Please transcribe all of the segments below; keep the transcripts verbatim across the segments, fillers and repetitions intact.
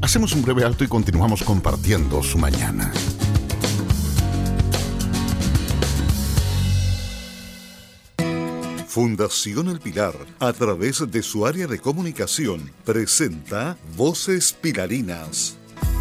Hacemos un breve alto y continuamos compartiendo su mañana. Fundación El Pilar, a través de su área de comunicación, presenta Voces Pilarinas.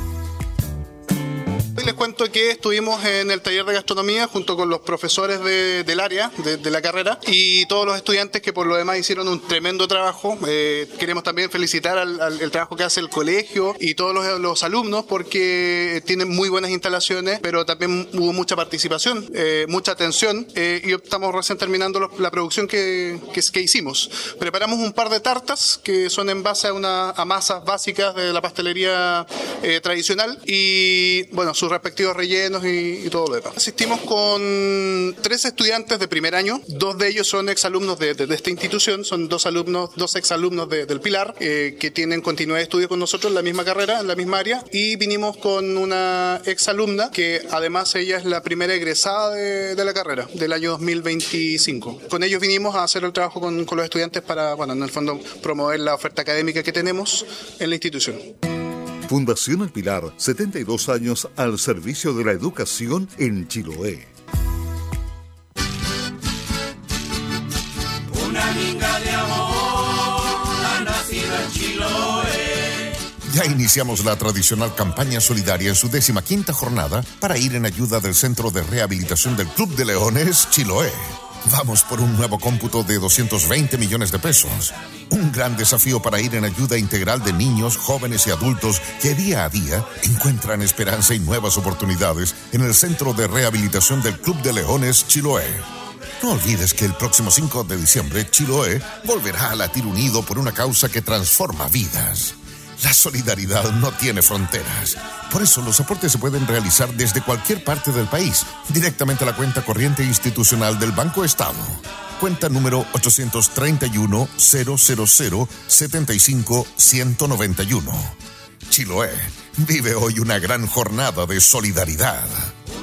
Hoy les cuento que estuvimos en el taller de gastronomía junto con los profesores de, del área, de, de la carrera, y todos los estudiantes que por lo demás hicieron un tremendo trabajo. Eh, queremos también felicitar al, al el trabajo que hace el colegio y todos los, los alumnos, porque tienen muy buenas instalaciones, pero también hubo mucha participación, eh, mucha atención, eh, y estamos recién terminando los, la producción que, que, que hicimos. Preparamos un par de tartas que son en base a, una, a masas básicas de la pastelería eh, tradicional y, bueno, sus respectivos rellenos y, y todo lo demás. Asistimos con tres estudiantes de primer año, dos de ellos son exalumnos de, de, de esta institución, son dos alumnos, dos exalumnos de, del Pilar, eh, que tienen continuidad de estudio con nosotros en la misma carrera, en la misma área, y vinimos con una exalumna que además ella es la primera egresada de, de la carrera del año dos mil veinticinco. Con ellos vinimos a hacer el trabajo con, con los estudiantes para, bueno, en el fondo promover la oferta académica que tenemos en la institución. Fundación El Pilar, setenta y dos años al servicio de la educación en Chiloé. Una minga de amor ha nacido en Chiloé. Ya iniciamos la tradicional campaña solidaria en su décima quinta jornada para ir en ayuda del Centro de Rehabilitación del Club de Leones Chiloé. Vamos por un nuevo cómputo de doscientos veinte millones de pesos. Un gran desafío para ir en ayuda integral de niños, jóvenes y adultos que día a día encuentran esperanza y nuevas oportunidades en el Centro de Rehabilitación del Club de Leones Chiloé. No olvides que el próximo cinco de diciembre Chiloé volverá a latir unido por una causa que transforma vidas. La solidaridad no tiene fronteras. Por eso los aportes se pueden realizar desde cualquier parte del país, directamente a la cuenta corriente institucional del Banco Estado. Cuenta número ochocientos treinta y uno, cero cero cero, setenta y cinco, ciento noventa y uno. Chiloé vive hoy una gran jornada de solidaridad.